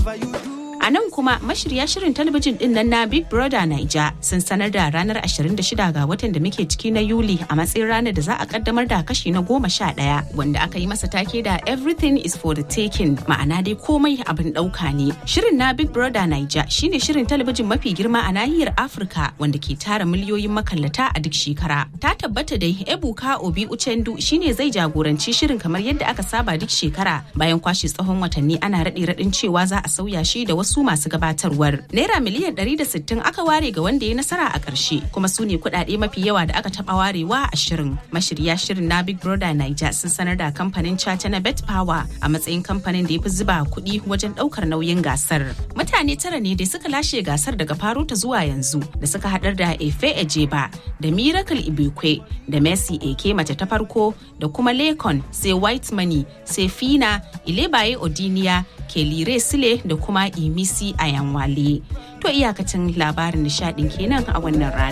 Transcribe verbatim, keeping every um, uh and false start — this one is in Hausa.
A nan kuma mashirya shirin talabijin din nan na Big Brother Naija sun sanar da ranar ashirin da shida ga watan da muke ciki na Yuli a matsayin ranar da za a kaddamar da kashi na goma sha ɗaya wanda aka yi masa take da Everything is for the taking, ma'ana dai komai abin ɗauka ne. Shirin na Big Brother Naija shine shirin talabijin mafi girma a nahiyar Afirka wanda ke tara miliyoyin makallata a duk shekara. Ta tabbata dai Ebuka Obi Uchendu shine zai jagoranci shirin kamar yadda aka saba duk shekara bayan kwashe tsawon watanni ana raɗe-raɗin cewa za a sauya shi da wasu su masu gabatarwar. Naira miliyan ɗari da sittin aka ware ga wanda ya nasara a ƙarshe, kuma su ne kuɗaɗe mafi yawa da aka taɓa warewa a shirin. Mashirya shirin na Big Brother Naija sun sanar da kamfanin caca na Bet Power a matsayin kamfanin da ya fi zuba kuɗi wajen ɗaukar nauyin gasar. Mutane tara ne da suka lashe gasar daga faro ta zuwa yanzu, da suka haɗar da Efe Ejeba, da Miracle Ibekwe, da Messi Eke mace ta farko, da kuma Lekon, sai White Money, sai Fina, Ilebaye Odinia, Kelire Sile da kuma Imisi Ayanwale. To iyakacin labarin nishadin kenan a wannan rana.